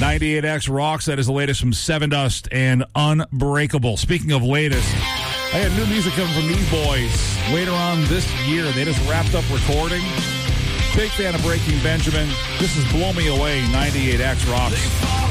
98X rocks. That is the latest from Seven Dust and Unbreakable. Speaking of latest, I had new music coming from these boys later on this year. They just wrapped up recording. Big fan of Breaking Benjamin. This is Blow Me Away, 98X rocks.